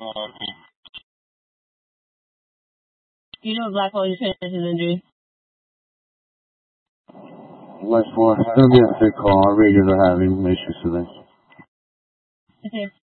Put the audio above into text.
You know Blackwell just finished his injury. West 4. It'll be a good call. Our Raiders are having issues today. Okay.